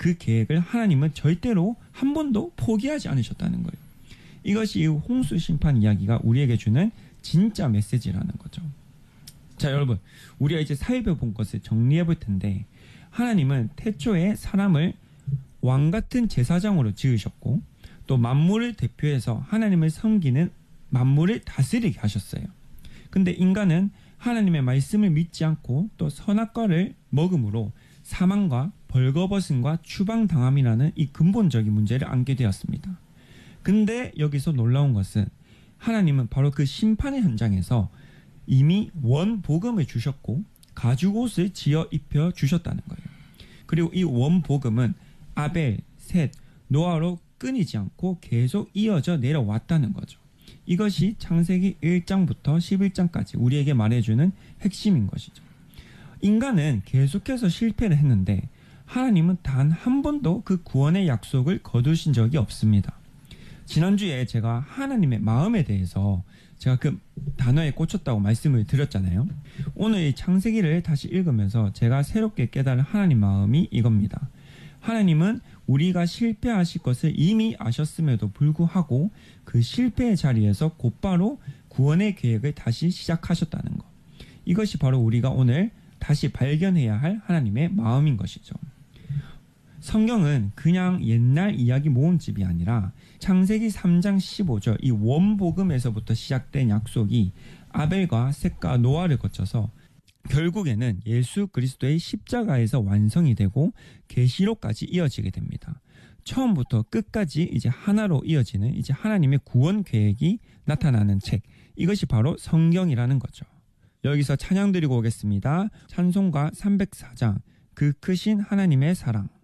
그 계획을 하나님은 절대로 한 번도 포기하지 않으셨다는 거예요. 이것이 홍수 심판 이야기가 우리에게 주는 진짜 메시지라는 거죠. 자, 여러분, 우리가 이제 살펴본 것을 정리해 볼 텐데, 하나님은 태초에 사람을 왕 같은 제사장으로 지으셨고, 또 만물을 대표해서 하나님을 섬기는 만물을 다스리게 하셨어요. 근데 인간은 하나님의 말씀을 믿지 않고 또 선악과를 먹음으로 사망과 벌거벗음과 추방당함이라는 이 근본적인 문제를 안게 되었습니다. 근데 여기서 놀라운 것은 하나님은 바로 그 심판의 현장에서 이미 원복음을 주셨고 가죽옷을 지어 입혀 주셨다는 거예요. 그리고 이 원복음은 아벨, 셋, 노아로 끊이지 않고 계속 이어져 내려왔다는 거죠. 이것이 창세기 1장부터 11장까지 우리에게 말해주는 핵심인 것이죠. 인간은 계속해서 실패를 했는데 하나님은 단 한 번도 그 구원의 약속을 거두신 적이 없습니다. 지난주에 제가 하나님의 마음에 대해서 제가 그 단어에 꽂혔다고 말씀을 드렸잖아요. 오늘 이 창세기를 다시 읽으면서 제가 새롭게 깨달은 하나님 마음이 이겁니다. 하나님은 우리가 실패하실 것을 이미 아셨음에도 불구하고 그 실패의 자리에서 곧바로 구원의 계획을 다시 시작하셨다는 것. 이것이 바로 우리가 오늘 다시 발견해야 할 하나님의 마음인 것이죠. 성경은 그냥 옛날 이야기 모음집이 아니라 창세기 3장 15절 이 원복음에서부터 시작된 약속이 아벨과 셋과 노아를 거쳐서 결국에는 예수 그리스도의 십자가에서 완성이 되고 계시록까지 이어지게 됩니다. 처음부터 끝까지 이제 하나로 이어지는 이제 하나님의 구원 계획이 나타나는 책, 이것이 바로 성경이라는 거죠. 여기서 찬양 드리고 오겠습니다. 찬송가 304장 그 크신 하나님의 사랑.